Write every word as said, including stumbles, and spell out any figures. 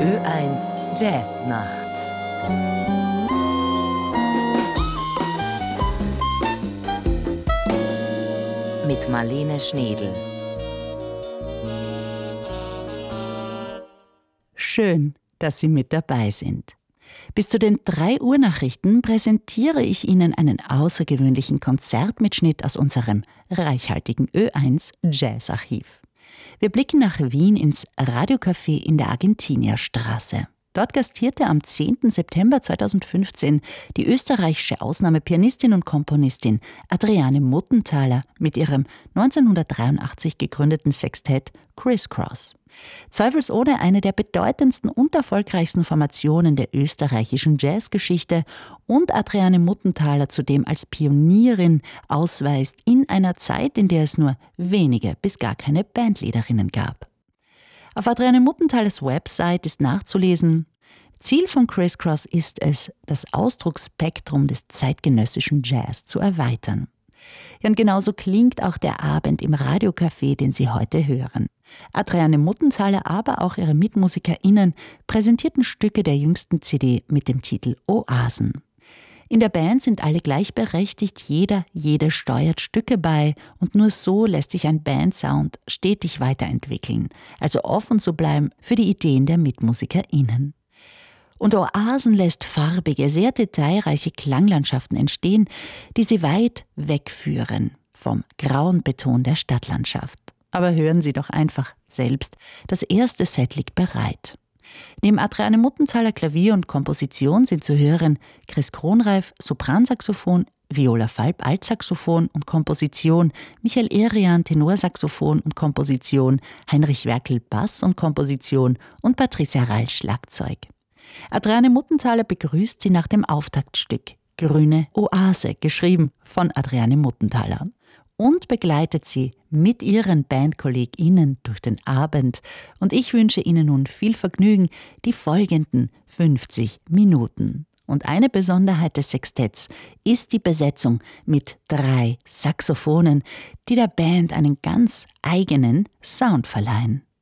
Ö eins Jazznacht. Mit Marlene Schnedel. Schön, dass Sie mit dabei sind. Bis zu den drei Uhr Nachrichten präsentiere ich Ihnen einen außergewöhnlichen Konzertmitschnitt aus unserem reichhaltigen Ö eins Jazzarchiv. Wir blicken nach Wien ins Radiocafé in der Argentinierstraße. Dort gastierte am zehnten September zweitausendfünfzehn die österreichische Ausnahmepianistin und Komponistin Adriane Muttenthaler mit ihrem neunzehnhundertdreiundachtzig gegründeten Sextett Criss Cross. Zweifelsohne eine der bedeutendsten und erfolgreichsten Formationen der österreichischen Jazzgeschichte und Adriane Muttenthaler zudem als Pionierin ausweist in einer Zeit, in der es nur wenige bis gar keine Bandleaderinnen gab. Auf Adriane Muttenthalers Website ist nachzulesen: Ziel von Criss Cross ist es, das Ausdrucksspektrum des zeitgenössischen Jazz zu erweitern. Ja, und genauso klingt auch der Abend im Radiocafé, den Sie heute hören. Adriane Muttenthaler, aber auch ihre MitmusikerInnen präsentierten Stücke der jüngsten C D mit dem Titel Oasen. In der Band sind alle gleichberechtigt, jeder, jede steuert Stücke bei und nur so lässt sich ein Bandsound stetig weiterentwickeln, also offen zu bleiben für die Ideen der MitmusikerInnen. Und Oasen lässt farbige, sehr detailreiche Klanglandschaften entstehen, die sie weit wegführen vom grauen Beton der Stadtlandschaft. Aber hören Sie doch einfach selbst, das erste Set liegt bereit. Neben Adriane Muttenthaler Klavier und Komposition sind zu hören Chris Kronreif, Sopransaxophon, Viola Falb, Altsaxophon und Komposition, Michael Erian, Tenorsaxophon und Komposition, Heinrich Werkel, Bass und Komposition und Patricia Rall, Schlagzeug. Adriane Muttenthaler begrüßt sie nach dem Auftaktstück Grüne Oase, geschrieben von Adriane Muttenthaler, und begleitet sie mit ihren BandkollegInnen durch den Abend. Und ich wünsche Ihnen nun viel Vergnügen die folgenden fünfzig Minuten. Und eine Besonderheit des Sextetts ist die Besetzung mit drei Saxophonen, die der Band einen ganz eigenen Sound verleihen.